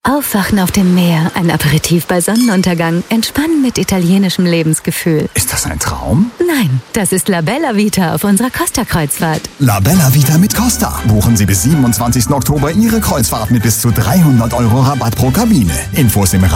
Aufwachen auf dem Meer, ein Aperitif bei Sonnenuntergang, entspannen mit italienischem Lebensgefühl. Ist das ein Traum? Nein, das ist La Bella Vita auf unserer Costa-Kreuzfahrt. La Bella Vita mit Costa. Buchen Sie bis 27. Oktober Ihre Kreuzfahrt mit bis zu 300 € Rabatt pro Kabine. Infos im